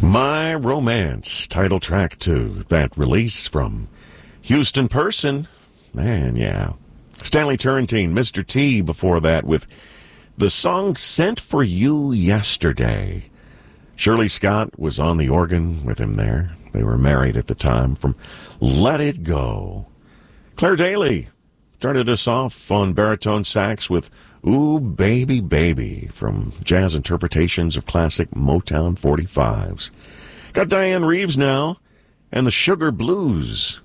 My Romance, title track to that release from Houston Person. Man, yeah. Stanley Turrentine, Mr. T before that with the song Sent for You Yesterday. Shirley Scott was on the organ with him there. They were married at the time from Let It Go. Claire Daly started us off on baritone sax with Ooh, Baby, Baby from jazz interpretations of classic Motown 45s. Got Diane Reeves now and the Sugar Blues.